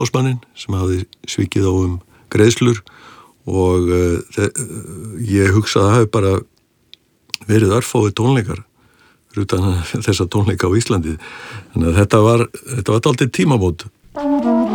umboðsmanninn sem hafði svikið á greiðslur og ég hugsa að það hafi bara verið örfáir tónleikar fyrir utan þessa tónleika á Íslandi. Þannig að þetta var dálítið tímamót.